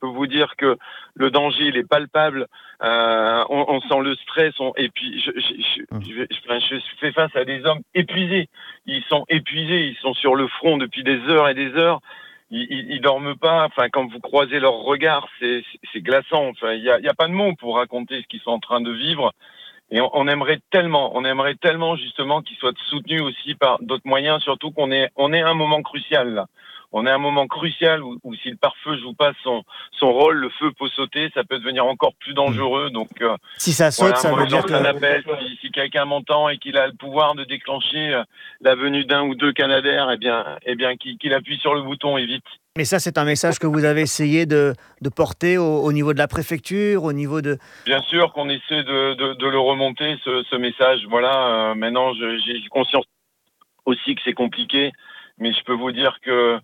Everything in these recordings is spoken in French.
peux vous dire que le danger, il est palpable. On sent le stress. Et puis, je fais face à des hommes épuisés. Ils sont épuisés. Ils sont sur le front depuis des heures et des heures. Ils dorment pas. Enfin, quand vous croisez leurs regards, c'est glaçant. Enfin, il y a pas de mots pour raconter ce qu'ils sont en train de vivre. Et on aimerait tellement justement qu'ils soient soutenus aussi par d'autres moyens, surtout on est à un moment crucial là. On est à un moment crucial où si le pare-feu joue pas son rôle, le feu peut sauter, ça peut devenir encore plus dangereux. Donc Si ça saute, voilà, ça moi veut je dire lance un que... appel. Si quelqu'un m'entend et qu'il a le pouvoir de déclencher la venue d'un ou deux Canadair, eh bien qu'il appuie sur le bouton et vite. Mais ça, c'est un message que vous avez essayé de porter au niveau de la préfecture, au niveau de... Bien sûr qu'on essaie de le remonter, ce message. Voilà, maintenant j'ai conscience aussi que c'est compliqué, mais je peux vous dire que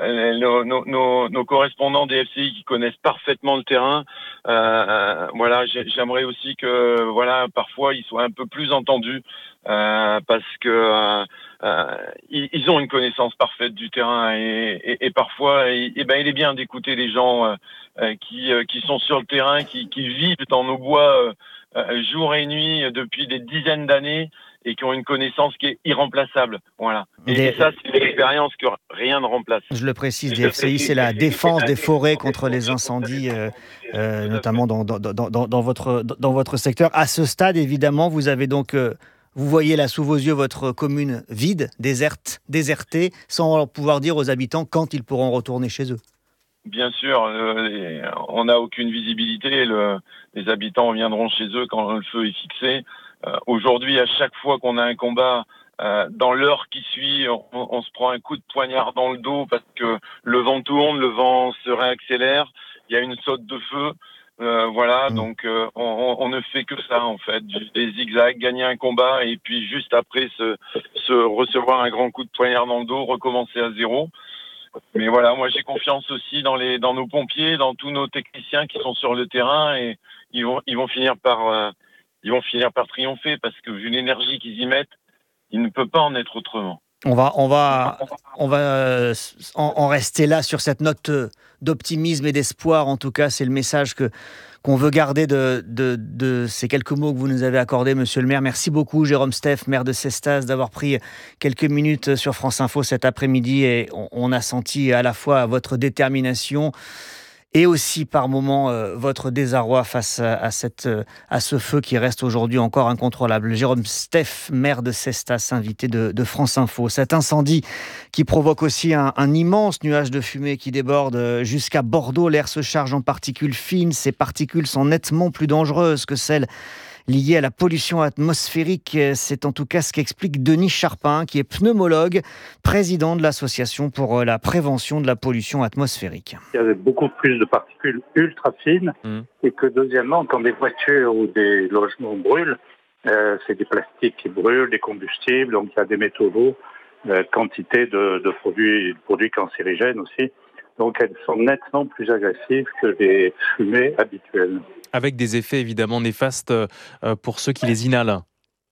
nos correspondants des FCI qui connaissent parfaitement le terrain, voilà, j'aimerais aussi que voilà, parfois ils soient un peu plus entendus parce que ils ont une connaissance parfaite du terrain et parfois il est bien d'écouter les gens qui sont sur le terrain, qui vivent dans nos bois jour et nuit depuis des dizaines d'années et qui ont une connaissance qui est irremplaçable. Voilà. Et ça, c'est une expérience que rien ne remplace. Je le précise, des FCI, c'est la défense des forêts contre les incendies, notamment dans votre secteur. À ce stade, évidemment, vous avez donc... vous voyez là sous vos yeux votre commune vide, désertée, sans pouvoir dire aux habitants quand ils pourront retourner chez eux. Bien sûr, on n'a aucune visibilité. Les habitants viendront chez eux quand le feu est fixé. Aujourd'hui, à chaque fois qu'on a un combat, dans l'heure qui suit, on se prend un coup de poignard dans le dos parce que le vent tourne, le vent se réaccélère, il y a une saute de feu. Voilà, donc on ne fait que ça en fait, des zigzags, gagner un combat et puis juste après se recevoir un grand coup de poignard dans le dos, recommencer à zéro. Mais voilà, moi j'ai confiance aussi dans nos pompiers, dans tous nos techniciens qui sont sur le terrain et ils vont finir par triompher parce que vu l'énergie qu'ils y mettent, il ne peut pas en être autrement. On va en rester là sur cette note d'optimisme et d'espoir. En tout cas, c'est le message qu'on veut garder de ces quelques mots que vous nous avez accordés, Monsieur le maire. Merci beaucoup, Jérôme Steph, maire de Cestas, d'avoir pris quelques minutes sur France Info cet après-midi. Et on a senti à la fois votre détermination et aussi par moments votre désarroi face à ce feu qui reste aujourd'hui encore incontrôlable. Jérôme Steph, maire de Cestas, invité de France Info. Cet incendie qui provoque aussi un immense nuage de fumée qui déborde jusqu'à Bordeaux. L'air se charge en particules fines. Ces particules sont nettement plus dangereuses que celles liées à la pollution atmosphérique. C'est en tout cas ce qu'explique Denis Charpin, qui est pneumologue, président de l'Association pour la prévention de la pollution atmosphérique. Il y avait beaucoup plus de particules ultra fines et que deuxièmement, quand des voitures ou des logements brûlent, c'est des plastiques qui brûlent, des combustibles, donc il y a des métaux lourds, quantité de produits cancérigènes aussi. Donc elles sont nettement plus agressives que les fumées habituelles. Avec des effets évidemment néfastes pour ceux qui les inhalent.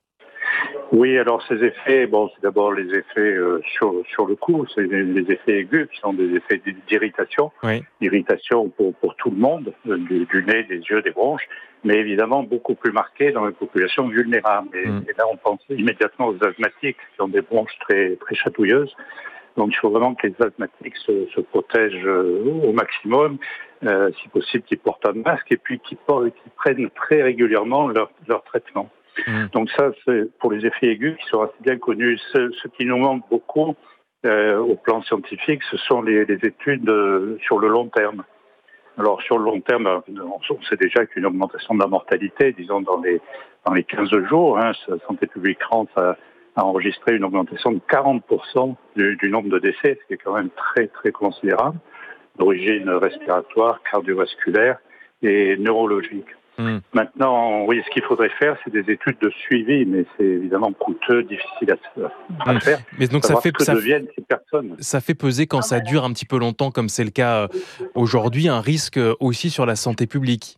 Oui, alors ces effets, c'est d'abord les effets sur le cou, c'est les effets aigus qui sont des effets d'irritation, irritation pour tout le monde, du nez, des yeux, des bronches, mais évidemment beaucoup plus marqué dans les populations vulnérables. Et là, on pense immédiatement aux asthmatiques qui ont des bronches très, très chatouilleuses. Donc, il faut vraiment que les asthmatiques se protègent au maximum, si possible qu'ils portent un masque et puis qu'ils prennent très régulièrement leur traitement. Donc ça, c'est pour les effets aigus qui sont assez bien connus. Ce qui nous manque beaucoup au plan scientifique, ce sont les études sur le long terme. Alors sur le long terme, on sait déjà qu'une augmentation de la mortalité, disons dans les 15 jours, Santé publique France a enregistré une augmentation de 40% du nombre de décès, ce qui est quand même très très considérable, d'origine respiratoire, cardiovasculaire et neurologique. Maintenant, oui, ce qu'il faudrait faire, c'est des études de suivi, mais c'est évidemment coûteux, difficile à faire. Mais donc deviennent ces personnes. Ça fait peser, quand ça dure un petit peu longtemps, comme c'est le cas aujourd'hui, un risque aussi sur la santé publique.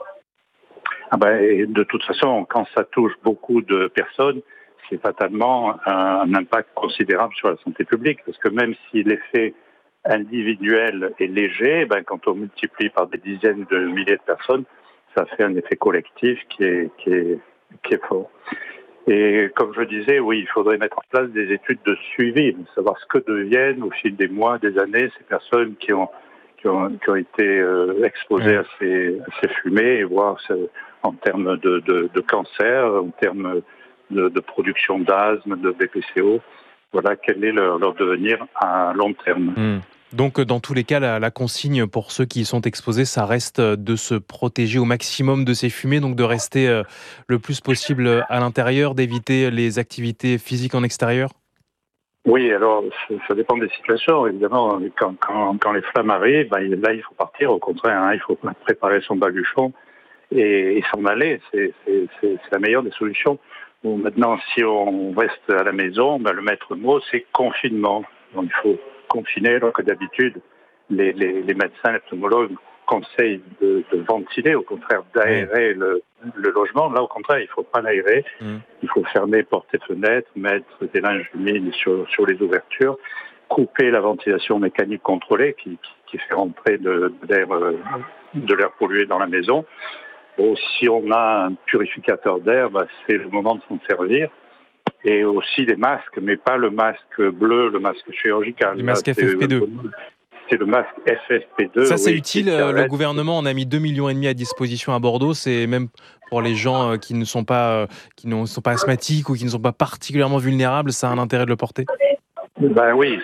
Et de toute façon, quand ça touche beaucoup de personnes, c'est fatalement un impact considérable sur la santé publique, parce que même si l'effet individuel et léger, quand on multiplie par des dizaines de milliers de personnes, ça fait un effet collectif qui est fort. Et comme je disais, oui, il faudrait mettre en place des études de suivi, savoir ce que deviennent au fil des mois, des années, ces personnes qui ont été exposées à ces fumées, et voir en termes de cancer, en termes de production d'asthme, de BPCO, voilà, quel est leur devenir à long terme. Donc, dans tous les cas, la consigne pour ceux qui y sont exposés, ça reste de se protéger au maximum de ces fumées, donc de rester le plus possible à l'intérieur, d'éviter les activités physiques en extérieur ? Oui, alors ça dépend des situations. Évidemment, quand les flammes arrivent, là il faut partir. Au contraire, il faut préparer son baluchon et s'en aller. C'est la meilleure des solutions. Bon, maintenant, si on reste à la maison, le maître mot, c'est confinement. Donc, il faut confiner, alors que d'habitude, les médecins, les pneumologues conseillent de ventiler, au contraire d'aérer le logement. Là, au contraire, il ne faut pas l'aérer. Il faut fermer portes et fenêtres, mettre des linges humides sur les ouvertures, couper la ventilation mécanique contrôlée qui fait rentrer de l'air pollué dans la maison. Bon, si on a un purificateur d'air, c'est le moment de s'en servir. Et aussi les masques, mais pas le masque bleu, le masque chirurgical. Le masque FFP2. C'est le masque FFP2. Ça, c'est utile. Le gouvernement en a mis 2,5 millions à disposition à Bordeaux. C'est même pour les gens qui ne sont pas asthmatiques ou qui ne sont pas particulièrement vulnérables. Ça a un intérêt de le porter. Oui,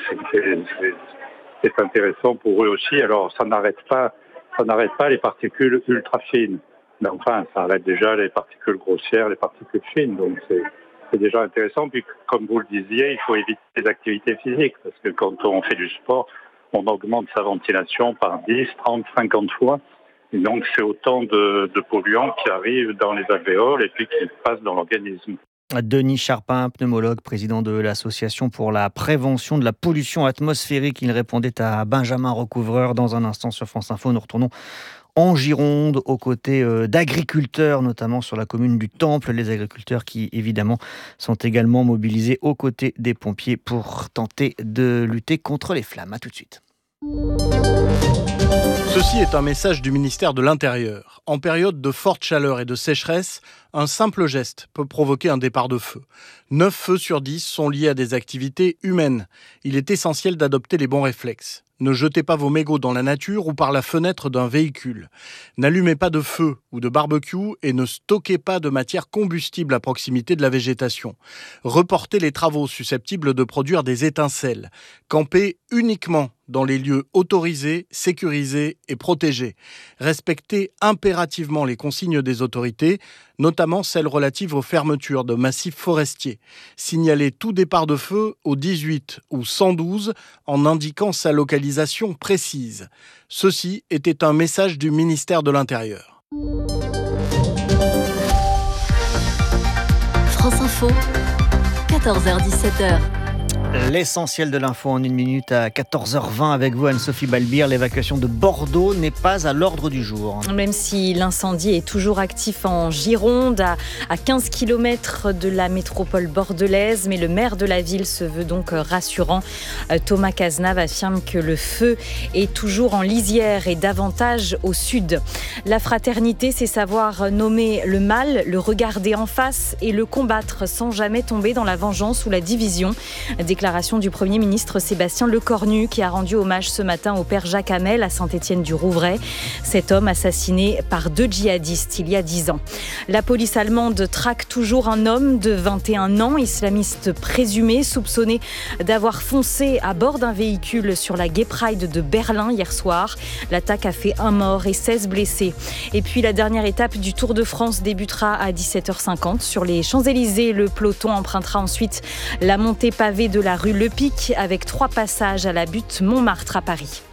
c'est intéressant pour eux aussi. Alors, ça n'arrête pas les particules ultra fines. Mais enfin, ça arrête déjà les particules grossières, les particules fines. Donc, c'est déjà intéressant. Puis, comme vous le disiez, il faut éviter les activités physiques. Parce que quand on fait du sport, on augmente sa ventilation par 10, 30, 50 fois. Et donc, c'est autant de polluants qui arrivent dans les alvéoles et puis qui passent dans l'organisme. Denis Charpin, pneumologue, président de l'Association pour la prévention de la pollution atmosphérique. Il répondait à Benjamin Recouvreur. Dans un instant sur France Info, nous retournons en Gironde, aux côtés d'agriculteurs, notamment sur la commune du Temple. Les agriculteurs qui, évidemment, sont également mobilisés aux côtés des pompiers pour tenter de lutter contre les flammes. À tout de suite. Ceci est un message du ministère de l'Intérieur. En période de forte chaleur et de sécheresse, un simple geste peut provoquer un départ de feu. 9 feux sur 10 sont liés à des activités humaines. Il est essentiel d'adopter les bons réflexes. Ne jetez pas vos mégots dans la nature ou par la fenêtre d'un véhicule. N'allumez pas de feu ou de barbecue et ne stockez pas de matière combustible à proximité de la végétation. Reportez les travaux susceptibles de produire des étincelles. Campez uniquement dans les lieux autorisés, sécurisés et protégés. Respectez impérativement les consignes des autorités, notamment celles relatives aux fermetures de massifs forestiers. Signalez tout départ de feu au 18 ou 112 en indiquant sa localisation précise. Ceci était un message du ministère de l'Intérieur. France Info, 14h-17h. L'essentiel de l'info en 1 minute à 14h20 avec vous, Anne-Sophie Balbir. L'évacuation de Bordeaux n'est pas à l'ordre du jour. Même si l'incendie est toujours actif en Gironde, à 15 km de la métropole bordelaise, mais le maire de la ville se veut donc rassurant. Thomas Cazenave affirme que le feu est toujours en lisière et davantage au sud. La fraternité, c'est savoir nommer le mal, le regarder en face et le combattre sans jamais tomber dans la vengeance ou la division. Déclaration du Premier ministre Sébastien Lecornu qui a rendu hommage ce matin au père Jacques Hamel à Saint-Étienne-du-Rouvray. Cet homme assassiné par 2 djihadistes il y a 10 ans. La police allemande traque toujours un homme de 21 ans, islamiste présumé, soupçonné d'avoir foncé à bord d'un véhicule sur la Gay Pride de Berlin hier soir. L'attaque a fait 1 mort et 16 blessés. Et puis la dernière étape du Tour de France débutera à 17h50 sur les Champs-Élysées. Le peloton empruntera ensuite la montée pavée de la rue Le Pic avec 3 passages à la butte Montmartre à Paris.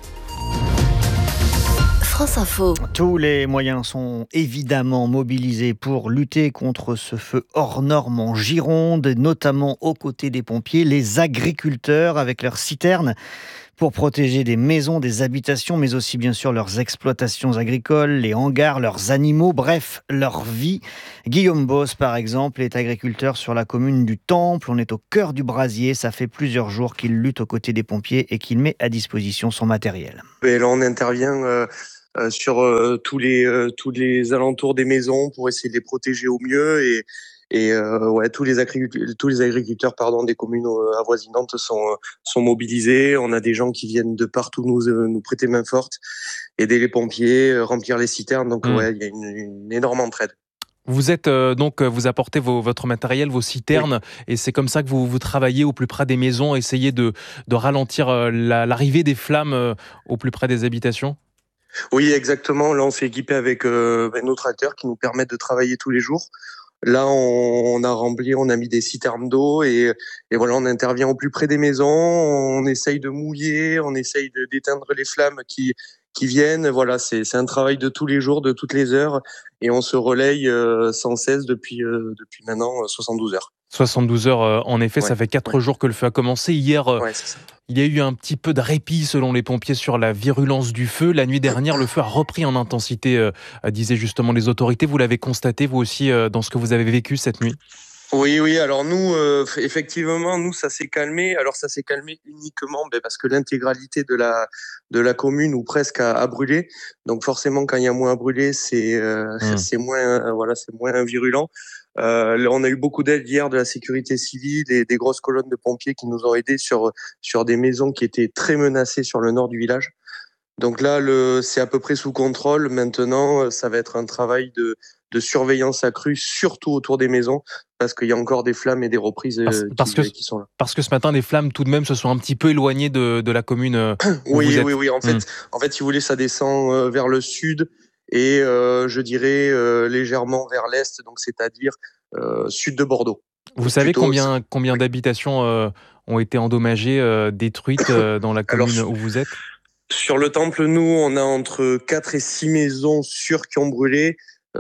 France Info. Tous les moyens sont évidemment mobilisés pour lutter contre ce feu hors norme en Gironde, notamment aux côtés des pompiers, les agriculteurs avec leurs citernes pour protéger des maisons, des habitations, mais aussi bien sûr leurs exploitations agricoles, les hangars, leurs animaux, bref, leur vie. Guillaume Boss, par exemple, est agriculteur sur la commune du Temple. On est au cœur du brasier. Ça fait plusieurs jours qu'il lutte aux côtés des pompiers et qu'il met à disposition son matériel. Et là, on intervient sur tous les alentours des maisons pour essayer de les protéger au mieux et tous les agriculteurs des communes avoisinantes sont mobilisés. On a des gens qui viennent de partout nous prêter main forte, aider les pompiers, remplir les citernes. Donc il y a une énorme entraide. Vous êtes vous apportez votre matériel, vos citernes, et c'est comme ça que vous travaillez au plus près des maisons, essayez de ralentir l'arrivée des flammes au plus près des habitations. Oui, exactement. Là, on s'est équipé avec nos tracteurs qui nous permettent de travailler tous les jours. Là, on a mis des citernes d'eau et voilà, on intervient au plus près des maisons. On essaye de mouiller, on essaye d'éteindre les flammes qui viennent. Voilà, c'est un travail de tous les jours, de toutes les heures, et on se relaye sans cesse depuis maintenant 72 heures. 72 heures, en effet, ça fait 4 jours que le feu a commencé. Hier, il y a eu un petit peu de répit selon les pompiers sur la virulence du feu. La nuit dernière, le feu a repris en intensité, disaient justement les autorités. Vous l'avez constaté, vous aussi, dans ce que vous avez vécu cette nuit ? Oui. Alors nous, effectivement, ça s'est calmé. Alors ça s'est calmé uniquement parce que l'intégralité de la commune ou presque a brûlé. Donc forcément, quand il y a moins à brûler, c'est moins virulent. On a eu beaucoup d'aide hier de la sécurité civile et des grosses colonnes de pompiers qui nous ont aidés sur des maisons qui étaient très menacées sur le nord du village. Donc là, c'est à peu près sous contrôle. Maintenant, ça va être un travail de surveillance accrue, surtout autour des maisons, parce qu'il y a encore des flammes et des reprises qui sont là. Parce que ce matin, les flammes, tout de même, se sont un petit peu éloignées de la commune où vous êtes. Oui. En fait, si vous voulez, ça descend vers le sud et je dirais légèrement vers l'est, donc c'est-à-dire sud de Bordeaux. Vous savez combien d'habitations ont été endommagées, détruites dans la commune où vous êtes ? Sur le Temple, nous, on a entre 4 et 6 maisons sûres qui ont brûlé.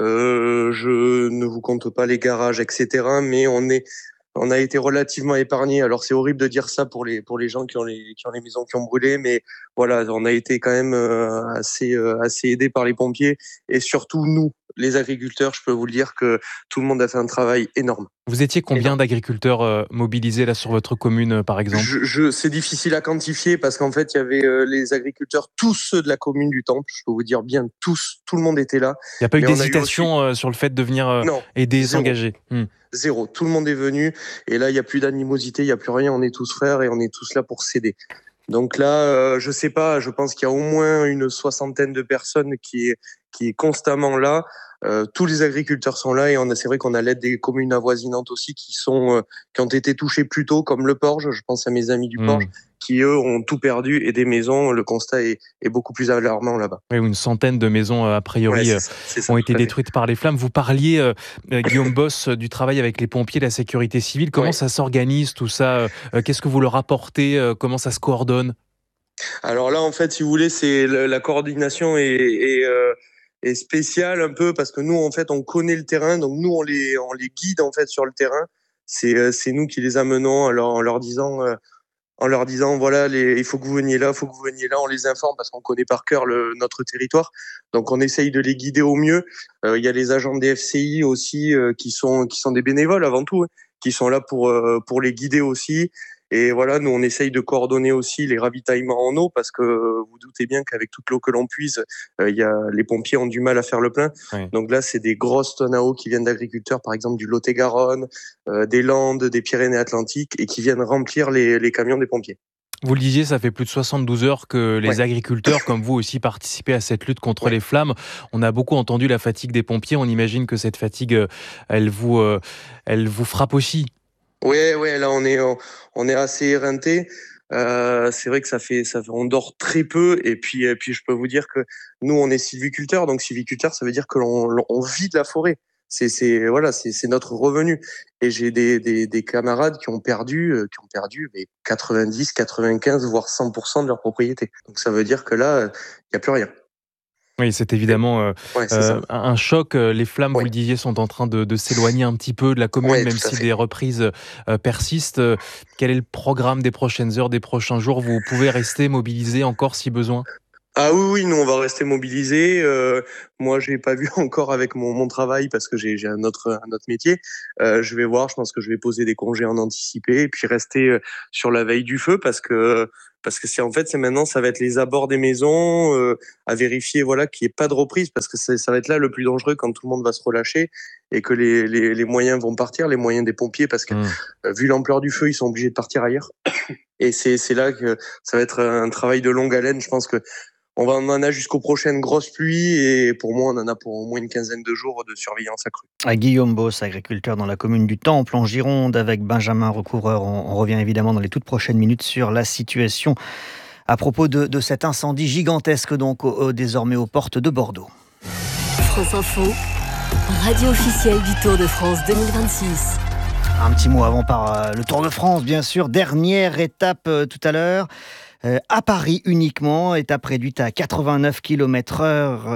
Je ne vous compte pas les garages, etc. Mais on a été relativement épargnés. Alors c'est horrible de dire ça pour les gens qui ont les maisons qui ont brûlé, mais voilà, on a été quand même assez aidés par les pompiers et surtout nous, les agriculteurs. Je peux vous le dire que tout le monde a fait un travail énorme. Vous étiez combien d'agriculteurs mobilisés là sur votre commune, par exemple ? C'est difficile à quantifier parce qu'en fait, il y avait les agriculteurs, tous ceux de la commune du Temple. Je peux vous dire bien tous, tout le monde était là. Il n'y a pas eu d'hésitation sur le fait de venir aider, s'engager ? Zéro. Tout le monde est venu. Et là, il n'y a plus d'animosité, il n'y a plus rien. On est tous frères et on est tous là pour s'aider. Donc là, je sais pas, je pense qu'il y a au moins une 60aine de personnes qui est constamment là. Tous les agriculteurs sont là et c'est vrai qu'on a l'aide des communes avoisinantes aussi qui ont été touchées plus tôt, comme le Porge. Je pense à mes amis du Porge qui eux ont tout perdu et des maisons. Le constat est beaucoup plus alarmant là-bas. Oui, une centaine de maisons a priori ont été détruites par les flammes. Vous parliez, Guillaume Boss, du travail avec les pompiers, la sécurité civile. Comment ça s'organise tout ça ? Qu'est-ce que vous leur apportez ? Comment ça se coordonne ? Alors là, en fait, si vous voulez, c'est la coordination est spéciale un peu parce que nous, en fait, on connaît le terrain, donc nous, on les guide en fait sur le terrain. C'est nous qui les amenons en leur disant voilà, il faut que vous veniez là, on les informe parce qu'on connaît par cœur notre territoire. Donc on essaye de les guider au mieux. Il y a les agents des FCI aussi qui sont des bénévoles avant tout, qui sont là pour les guider aussi. Et voilà, nous on essaye de coordonner aussi les ravitaillements en eau parce que vous doutez bien qu'avec toute l'eau que l'on puise, les pompiers ont du mal à faire le plein. Oui. Donc là, c'est des grosses tonnes à eau qui viennent d'agriculteurs, par exemple du Lot-et-Garonne, des Landes, des Pyrénées-Atlantiques, et qui viennent remplir les camions des pompiers. Vous le disiez, ça fait plus de 72 heures que les agriculteurs, comme vous aussi, participez à cette lutte contre les flammes. On a beaucoup entendu la fatigue des pompiers. On imagine que cette fatigue, elle vous frappe aussi. Ouais, là on est assez éreinté. C'est vrai que on dort très peu et puis je peux vous dire que nous on est sylviculteurs, donc sylviculteur ça veut dire que on vit de la forêt. C'est notre revenu. Et j'ai des camarades qui ont perdu 90, 95 voire 100% de leur propriété. Donc ça veut dire que là il y a plus rien. Oui, c'est évidemment un choc. Les flammes, vous le disiez, sont en train de s'éloigner un petit peu de la commune, même si des reprises persistent. Quel est le programme des prochaines heures, des prochains jours? Vous pouvez rester mobilisé encore si besoin? Ah oui, nous on va rester mobilisés. Moi, j'ai pas vu encore avec mon travail parce que j'ai un autre métier. Je vais voir. Je pense que je vais poser des congés en anticipé et puis rester sur la veille du feu parce que c'est maintenant ça va être les abords des maisons à vérifier qu'il n'y ait pas de reprise parce que ça va être là le plus dangereux quand tout le monde va se relâcher et que les moyens vont partir, les moyens des pompiers parce que vu l'ampleur du feu, ils sont obligés de partir ailleurs. Et c'est là que ça va être un travail de longue haleine. Je pense que on en a jusqu'aux prochaines grosses pluies et pour moi, on en a pour au moins une quinzaine de jours de surveillance accrue. Guillaume Beauce, agriculteur dans la commune du Temple, en Gironde, avec Benjamin Recouvreur. On revient évidemment dans les toutes prochaines minutes sur la situation à propos de cet incendie gigantesque donc désormais aux portes de Bordeaux. France Info, radio officielle du Tour de France 2026. Un petit mot avant par le Tour de France, bien sûr. Dernière étape tout à l'heure. À Paris uniquement, étape réduite à 89 km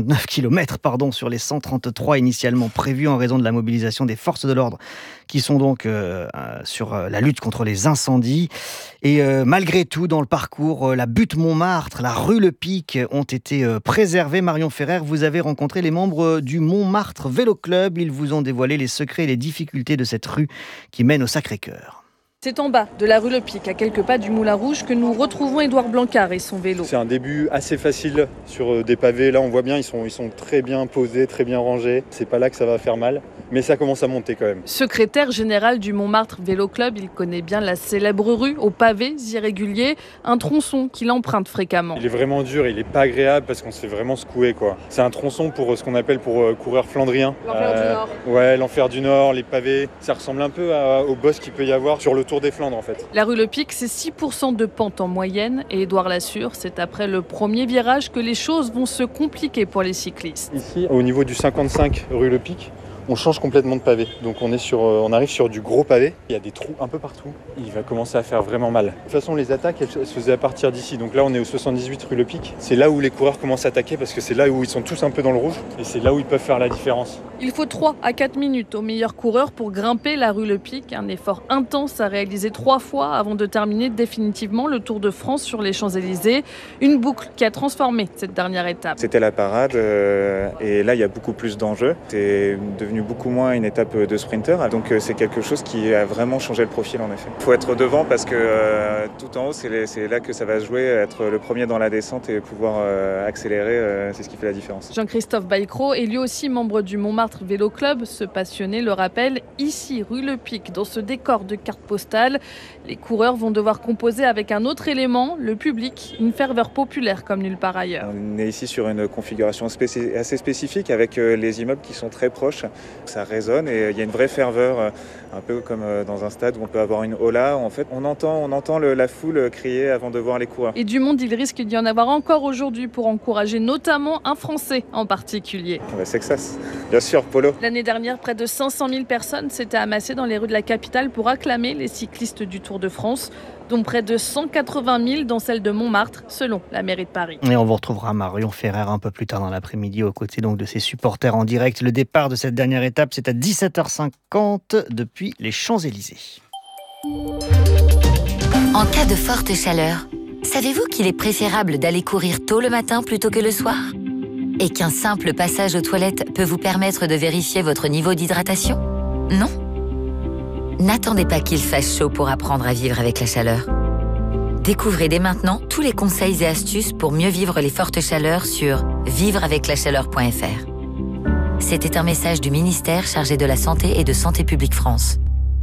sur les 133 initialement prévus en raison de la mobilisation des forces de l'ordre qui sont donc sur la lutte contre les incendies. Et malgré tout, dans le parcours, la butte Montmartre, la rue Le Pic ont été préservées. Marion Ferrer, vous avez rencontré les membres du Montmartre Vélo Club. Ils vous ont dévoilé les secrets et les difficultés de cette rue qui mène au Sacré-Cœur. C'est en bas de la rue Le Pic, à quelques pas du Moulin Rouge, que nous retrouvons Édouard Blancard et son vélo. C'est un début assez facile sur des pavés. Là, on voit bien, ils sont très bien posés, très bien rangés. C'est pas là que ça va faire mal, mais ça commence à monter quand même. Secrétaire général du Montmartre Vélo Club, il connaît bien la célèbre rue aux pavés irréguliers, un tronçon qu'il emprunte fréquemment. Il est vraiment dur, il est pas agréable parce qu'on se fait vraiment secouer, quoi. C'est un tronçon pour ce qu'on appelle coureur flandrien. L'enfer du Nord. Ouais, l'enfer du Nord, les pavés. Ça ressemble un peu au boss qu'il peut y avoir sur le Tour des Flandres en fait. La rue Le Pic, c'est 6% de pente en moyenne et Édouard l'assure, c'est après le premier virage que les choses vont se compliquer pour les cyclistes. Ici, au niveau du 55 rue Le Pic, on change complètement de pavé. Donc on arrive sur du gros pavé. Il y a des trous un peu partout. Il va commencer à faire vraiment mal. De toute façon, les attaques, elles se faisaient à partir d'ici. Donc là, on est au 78 rue Le Pic. C'est là où les coureurs commencent à attaquer parce que c'est là où ils sont tous un peu dans le rouge. Et c'est là où ils peuvent faire la différence. Il faut 3 à 4 minutes aux meilleurs coureurs pour grimper la rue Le Pic. Un effort intense à réaliser 3 fois avant de terminer définitivement le Tour de France sur les Champs-Élysées. Une boucle qui a transformé cette dernière étape. C'était la parade et là, il y a beaucoup plus d'enjeux. C'est devenu beaucoup moins une étape de sprinter. Donc c'est quelque chose qui a vraiment changé le profil en effet. Il faut être devant parce que tout en haut, c'est là que ça va se jouer. Être le premier dans la descente et pouvoir accélérer, c'est ce qui fait la différence. Jean-Christophe Baïcro est lui aussi membre du Montmartre Vélo Club. Ce passionné le rappelle, ici, rue Le Pic, dans ce décor de carte postale, les coureurs vont devoir composer avec un autre élément, le public, une ferveur populaire comme nulle part ailleurs. On est ici sur une configuration assez spécifique avec les immeubles qui sont très proches. Ça résonne et il y a une vraie ferveur, un peu comme dans un stade où on peut avoir une hola. En fait, on entend la foule crier avant de voir les coureurs. Et du monde, il risque d'y en avoir encore aujourd'hui pour encourager notamment un Français en particulier. C'est que ça, bien sûr, Polo. L'année dernière, près de 500 000 personnes s'étaient amassées dans les rues de la capitale pour acclamer les cyclistes du Tour de France, dont près de 180 000 dans celle de Montmartre, selon la mairie de Paris. Et on vous retrouvera Marion Ferrer un peu plus tard dans l'après-midi aux côtés donc de ses supporters en direct. Le départ de cette dernière étape, c'est à 17h50 depuis les Champs-Élysées. En cas de forte chaleur, savez-vous qu'il est préférable d'aller courir tôt le matin plutôt que le soir ? Et qu'un simple passage aux toilettes peut vous permettre de vérifier votre niveau d'hydratation ? Non ? N'attendez pas qu'il fasse chaud pour apprendre à vivre avec la chaleur. Découvrez dès maintenant tous les conseils et astuces pour mieux vivre les fortes chaleurs sur vivreaveclachaleur.fr. C'était un message du ministère chargé de la Santé et de Santé publique France.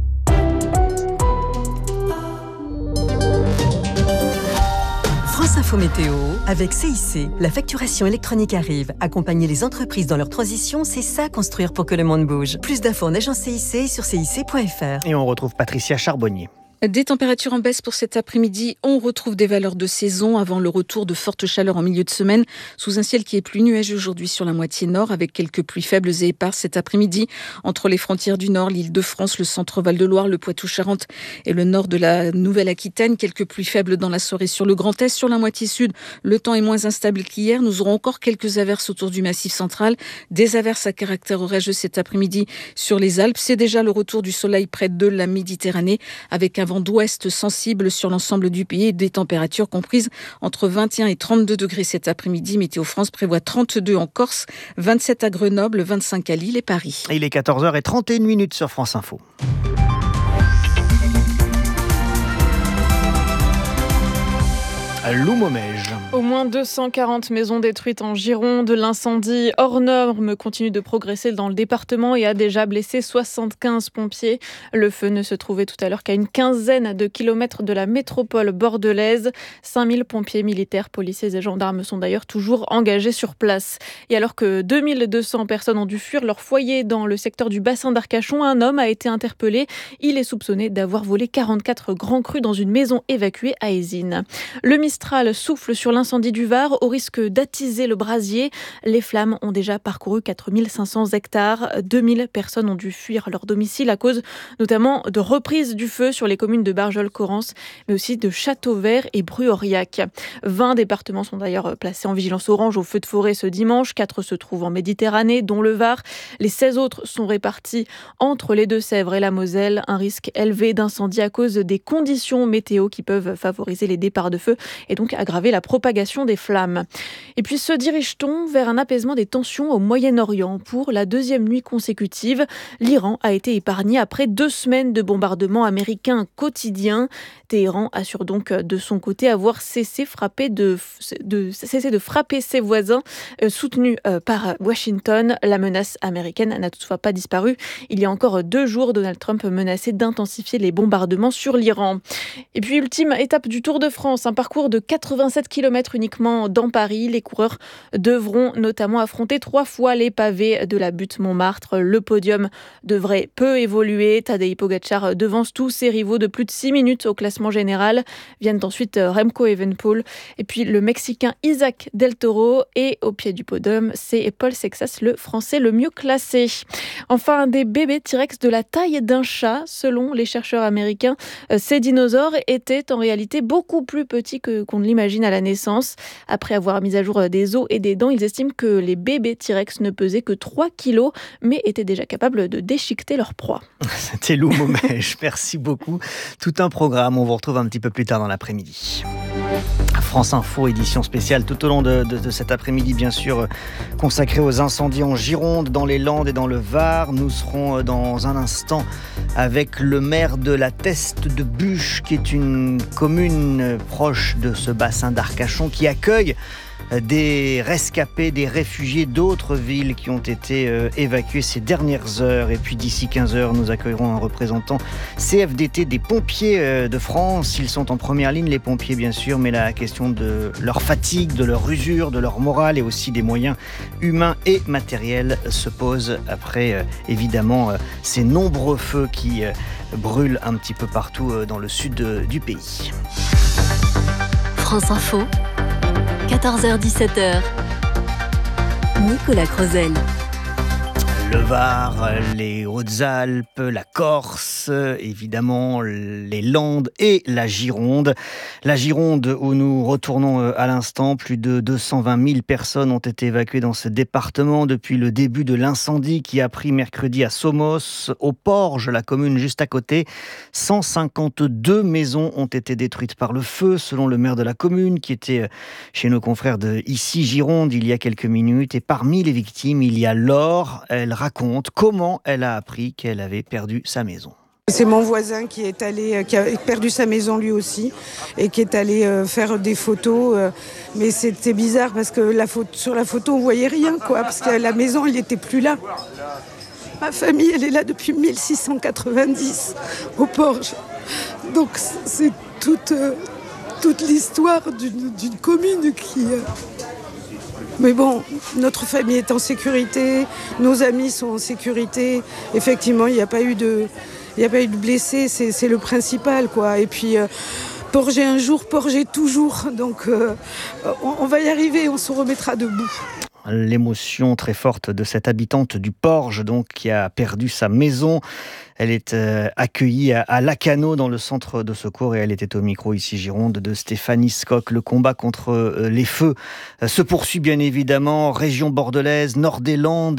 France Info Météo, avec CIC. La facturation électronique arrive. Accompagner les entreprises dans leur transition, c'est ça construire pour que le monde bouge. Plus d'infos en agence CIC sur cic.fr. Et on retrouve Patricia Charbonnier. Des températures en baisse pour cet après-midi. On retrouve des valeurs de saison avant le retour de fortes chaleurs en milieu de semaine, sous un ciel qui est plus nuageux aujourd'hui sur la moitié nord, avec quelques pluies faibles et éparses cet après-midi entre les frontières du nord, l'Île-de-France, le centre Val-de-Loire, le Poitou-Charentes et le nord de la Nouvelle-Aquitaine. Quelques pluies faibles dans la soirée sur le Grand Est. Sur la moitié sud, le temps est moins instable qu'hier. Nous aurons encore quelques averses autour du Massif central, des averses à caractère orageux cet après-midi sur les Alpes. C'est déjà le retour du soleil près de la Méditerranée, avec un vent d'ouest sensible sur l'ensemble du pays et des températures comprises entre 21 et 32 degrés cet après-midi. Météo France prévoit 32 en Corse, 27 à Grenoble, 25 à Lille et Paris. Il est 14h31 sur France Info. Lou Momège. Au moins 240 maisons détruites en Gironde. L'incendie hors norme continue de progresser dans le département et a déjà blessé 75 pompiers. Le feu ne se trouvait tout à l'heure qu'à une quinzaine de kilomètres de la métropole bordelaise. 5000 pompiers militaires, policiers et gendarmes sont d'ailleurs toujours engagés sur place. Et alors que 2200 personnes ont dû fuir leur foyer dans le secteur du bassin d'Arcachon, un homme a été interpellé. Il est soupçonné d'avoir volé 44 grands crus dans une maison évacuée à Ézines. Le Mistral souffle sur l'incendie du Var au risque d'attiser le brasier. Les flammes ont déjà parcouru 4500 hectares. 2000 personnes ont dû fuir leur domicile à cause notamment de reprises du feu sur les communes de Barjol-Corrence, mais aussi de Châteauvert et Bru-Aurillac. 20 départements sont d'ailleurs placés en vigilance orange au feu de forêt ce dimanche. 4 se trouvent en Méditerranée, dont le Var. Les 16 autres sont répartis entre les Deux-Sèvres et la Moselle. Un risque élevé d'incendie à cause des conditions météo qui peuvent favoriser les départs de feu et donc aggraver la propagation des flammes. Et puis se dirige-t-on vers un apaisement des tensions au Moyen-Orient? Pour la deuxième nuit consécutive, l'Iran a été épargné après 2 semaines de bombardements américains quotidiens. Téhéran assure donc de son côté avoir cessé de frapper ses voisins, soutenus par Washington. La menace américaine n'a toutefois pas disparu. Il y a encore 2 jours, Donald Trump menaçait d'intensifier les bombardements sur l'Iran. Et puis ultime étape du Tour de France, un parcours de 87 km uniquement dans Paris. Les coureurs devront notamment affronter 3 fois les pavés de la butte Montmartre. Le podium devrait peu évoluer. Tadej Pogačar devance tous ses rivaux de plus de 6 minutes au classement général. Viennent ensuite Remco Evenepoel et puis le Mexicain Isaac Del Toro. Et au pied du podium, c'est Paul Sexas, le Français le mieux classé. Enfin, des bébés T-Rex de la taille d'un chat. Selon les chercheurs américains, ces dinosaures étaient en réalité beaucoup plus petits qu'on ne l'imagine à la naissance. Après avoir mis à jour des os et des dents, ils estiment que les bébés T-Rex ne pesaient que 3 kilos, mais étaient déjà capables de déchiqueter leur proie. C'était Lou Momège, merci beaucoup. Tout un programme, on vous retrouve un petit peu plus tard dans l'après-midi. France Info, édition spéciale tout au long de cet après-midi, bien sûr, consacrée aux incendies en Gironde, dans les Landes et dans le Var. Nous serons dans un instant avec le maire de la Teste de Buch, qui est une commune proche de ce bassin d'Arcachon, qui accueille des rescapés, des réfugiés d'autres villes qui ont été évacuées ces dernières heures. Et puis d'ici 15h, nous accueillerons un représentant CFDT des pompiers de France. Ils sont en première ligne, les pompiers bien sûr, mais la question de leur fatigue, de leur usure, de leur morale et aussi des moyens humains et matériels se pose après évidemment ces nombreux feux qui brûlent un petit peu partout dans le sud du pays. France Info, 14h-17h. Nicolas Crozel. Le Var, les Hautes-Alpes, la Corse, évidemment les Landes et la Gironde. La Gironde où nous retournons à l'instant, plus de 220 000 personnes ont été évacuées dans ce département depuis le début de l'incendie qui a pris mercredi à Somos, au Porge, la commune juste à côté. 152 maisons ont été détruites par le feu, selon le maire de la commune, qui était chez nos confrères de Ici Gironde il y a quelques minutes. Et parmi les victimes, il y a Laure. Elle raconte comment elle a appris qu'elle avait perdu sa maison. C'est mon voisin qui a perdu sa maison lui aussi et qui est allé faire des photos. Mais c'était bizarre parce que sur la photo on voyait rien, parce que la maison elle n'était plus là. Ma famille elle est là depuis 1690 au Porge. Donc c'est toute l'histoire d'une commune qui... Mais bon, notre famille est en sécurité, nos amis sont en sécurité. Effectivement, il n'y a pas eu de Il n'y a pas eu de blessés, c'est le principal, quoi. Et puis, Porger un jour, Porger toujours. Donc, on va y arriver, on se remettra debout. L'émotion très forte de cette habitante du Porge, donc, qui a perdu sa maison. Elle est accueillie à Lacanau dans le centre de secours et elle était au micro ici Gironde de Stéphanie Scocq. Le combat contre les feux se poursuit bien évidemment. Région bordelaise, nord des Landes,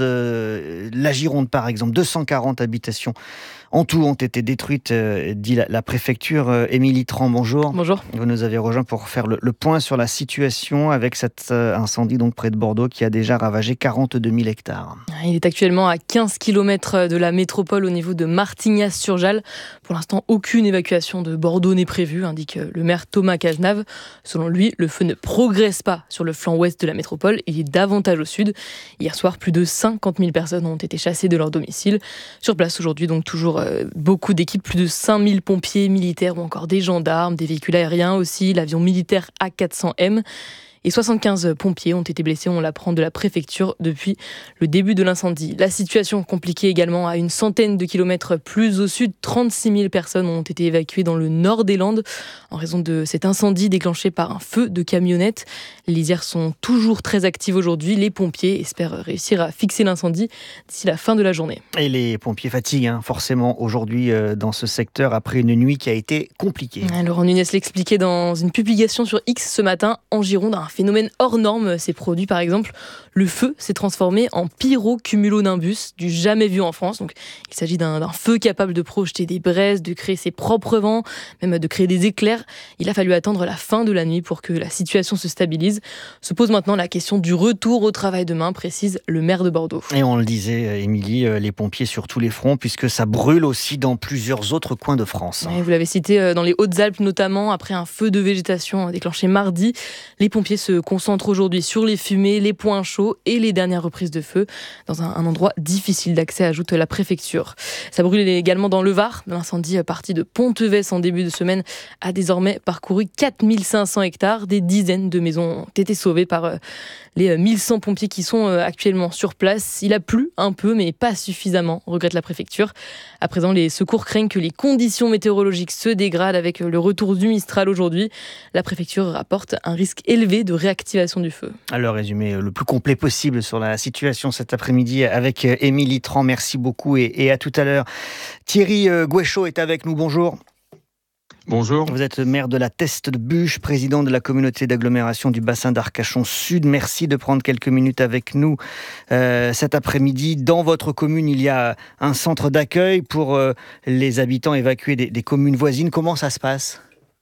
la Gironde par exemple, 240 habitations en tout ont été détruites, dit la préfecture. Émilie Tran, bonjour. Bonjour. Vous nous avez rejoint pour faire le point sur la situation avec cet incendie donc près de Bordeaux qui a déjà ravagé 42 000 hectares. Il est actuellement à 15 km de la métropole au niveau de Martignas-sur-Jalles. Pour l'instant, aucune évacuation de Bordeaux n'est prévue, indique le maire Thomas Cazenave. Selon lui, le feu ne progresse pas sur le flanc ouest de la métropole, il est davantage au sud. Hier soir, plus de 50 000 personnes ont été chassées de leur domicile. Sur place aujourd'hui, donc toujours beaucoup d'équipes, plus de 5 000 pompiers, militaires ou encore des gendarmes, des véhicules aériens aussi, l'avion militaire A400M. Et 75 pompiers ont été blessés, on l'apprend de la préfecture depuis le début de l'incendie. La situation compliquée également à une centaine de kilomètres plus au sud. 36 000 personnes ont été évacuées dans le nord des Landes en raison de cet incendie déclenché par un feu de camionnette. Les lisières sont toujours très actives aujourd'hui. Les pompiers espèrent réussir à fixer l'incendie d'ici la fin de la journée. Et les pompiers fatiguent forcément aujourd'hui dans ce secteur après une nuit qui a été compliquée. Laurent Nunez l'expliquait dans une publication sur X ce matin. En Gironde, un phénomène hors norme s'est produit. Par exemple, le feu s'est transformé en pyrocumulonimbus, du jamais vu en France. Donc, il s'agit d'un feu capable de projeter des braises, de créer ses propres vents, même de créer des éclairs. Il a fallu attendre la fin de la nuit pour que la situation se stabilise. Se pose maintenant la question du retour au travail demain, précise le maire de Bordeaux. Et on le disait, Émilie, les pompiers sur tous les fronts, puisque ça brûle aussi dans plusieurs autres coins de France. Oui, vous l'avez cité, dans les Hautes-Alpes notamment, après un feu de végétation déclenché mardi. Les pompiers se concentrent aujourd'hui sur les fumées, les points chauds et les dernières reprises de feu dans un endroit difficile d'accès, ajoute la préfecture. Ça brûle également dans le Var. L'incendie parti de Ponteves en début de semaine a désormais parcouru 4500 hectares. Des dizaines de maisons ont été sauvées par les 1100 pompiers qui sont actuellement sur place. Il a plu un peu, mais pas suffisamment, regrette la préfecture. À présent, les secours craignent que les conditions météorologiques se dégradent avec le retour du Mistral aujourd'hui. La préfecture rapporte un risque élevé de réactivation du feu. Alors, résumé le plus complet possible sur la situation cet après-midi avec Émilie Tran. Merci beaucoup et à tout à l'heure. Thierry Gouéchaud est avec nous. Bonjour. Bonjour. Vous êtes maire de la Teste de Buch, président de la communauté d'agglomération du bassin d'Arcachon Sud. Merci de prendre quelques minutes avec nous cet après-midi. Dans votre commune, il y a un centre d'accueil pour les habitants évacués des communes voisines. Comment ça se passe ?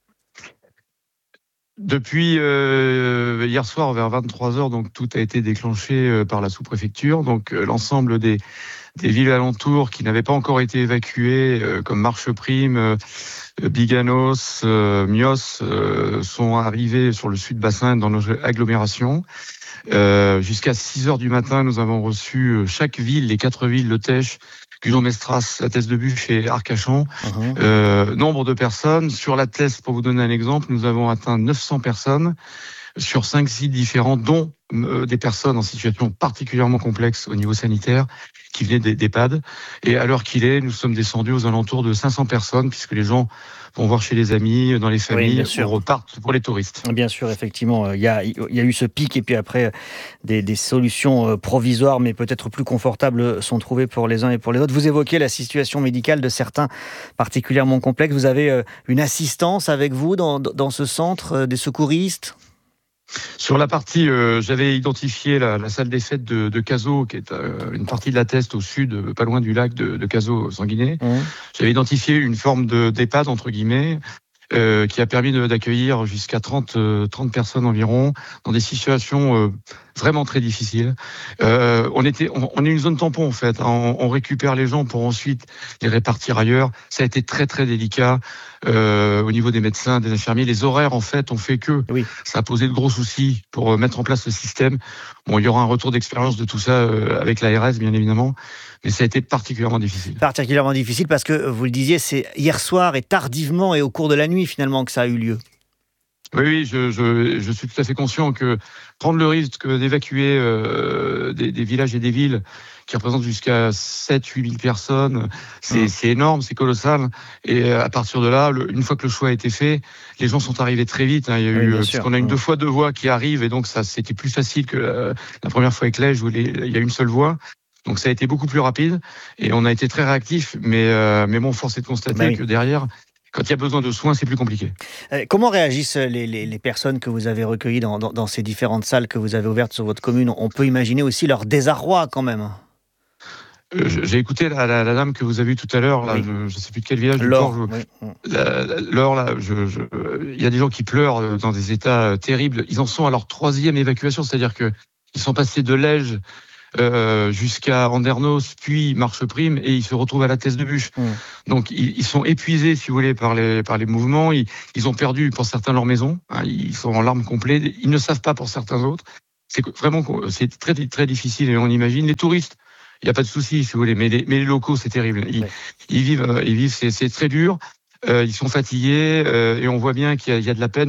Depuis hier soir vers 23h, donc tout a été déclenché par la sous-préfecture. Donc l'ensemble des villes alentours qui n'avaient pas encore été évacuées, comme Marcheprime, Biganos, Mios, sont arrivés sur le sud bassin dans nos agglomérations. Jusqu'à 6h du matin, nous avons reçu chaque ville, les 4 villes de Têche, Guyon-Mestras, la Teste de Buch et Arcachon. Nombre de personnes. Sur la Teste, pour vous donner un exemple, nous avons atteint 900 personnes sur 5 sites différents, dont des personnes en situation particulièrement complexe au niveau sanitaire qui venaient d'EHPAD. Et à l'heure qu'il est, nous sommes descendus aux alentours de 500 personnes, puisque les gens vont voir chez les amis, dans les familles, on repartent pour les touristes. Bien sûr, effectivement, il y a eu ce pic et puis après, des solutions provisoires mais peut-être plus confortables sont trouvées pour les uns et pour les autres. Vous évoquez la situation médicale de certains particulièrement complexes. Vous avez une assistance avec vous dans ce centre, des secouristes ? Sur la partie, j'avais identifié la salle des fêtes de Cazaux, qui est une partie de la Teste au sud, pas loin du lac de Cazaux-Sanguinet. J'avais identifié une forme d'EHPAD, entre guillemets, qui a permis d'accueillir jusqu'à 30 personnes environ, dans des situations vraiment très difficiles. On est une zone tampon, en fait. On récupère les gens pour ensuite les répartir ailleurs. Ça a été très, très délicat au niveau des médecins, des infirmiers. Les horaires, en fait, ont fait que ça a posé de gros soucis pour mettre en place le système. Bon, il y aura un retour d'expérience de tout ça avec l'ARS, bien évidemment. Mais ça a été particulièrement difficile. Particulièrement difficile parce que, vous le disiez, c'est hier soir et tardivement et au cours de la nuit, finalement, que ça a eu lieu. Oui, je suis tout à fait conscient que prendre le risque d'évacuer des villages et des villes qui représentent jusqu'à 7-8 000 personnes, c'est énorme, c'est colossal. Et à partir de là, une fois que le choix a été fait, les gens sont arrivés très vite. Il y a eu, puisqu'on a une 2 fois 2 voies qui arrivent, et donc ça, c'était plus facile que la première fois avec Lège où il y a une seule voie. Donc ça a été beaucoup plus rapide et on a été très réactifs. Mais bon, force est de constater que derrière, quand il y a besoin de soins, c'est plus compliqué. Comment réagissent les personnes que vous avez recueilles dans ces différentes salles que vous avez ouvertes sur votre commune? On peut imaginer aussi leur désarroi quand même. J'ai écouté la dame que vous avez vue tout à l'heure, là, je ne sais plus de quel village. Laure, Laure, là, il y a des gens qui pleurent dans des états terribles. Ils en sont à leur 3e évacuation, c'est-à-dire qu'ils sont passés de Lège jusqu'à Andernos, puis Marcheprime, et ils se retrouvent à la Thèse de Buch. Donc ils sont épuisés, si vous voulez, par les mouvements. Ils ont perdu pour certains leur maison. Ils sont en larmes complètes. Ils ne savent pas pour certains autres. C'est très très difficile. Et on imagine les touristes. Il n'y a pas de souci, si vous voulez, mais les locaux, c'est terrible. Ils vivent, c'est très dur. Ils sont fatigués et on voit bien qu'il y a de la peine.